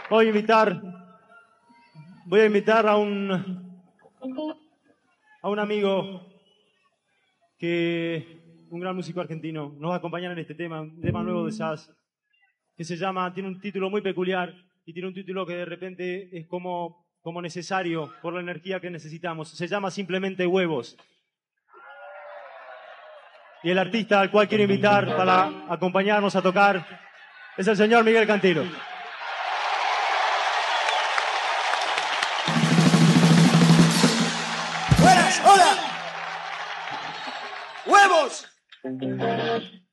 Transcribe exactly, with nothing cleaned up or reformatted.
Voy a invitar, voy a invitar a un, a un amigo que, un gran músico argentino, nos va a acompañar en este tema, un tema nuevo de jazz, que se llama, tiene un título muy peculiar y tiene un título que de repente es como, como necesario por la energía que necesitamos. Se llama simplemente Huevos. Y el artista al cual quiero invitar para acompañarnos a tocar es el señor Miguel Cantilo. Buenas, hola. ¡Huevos!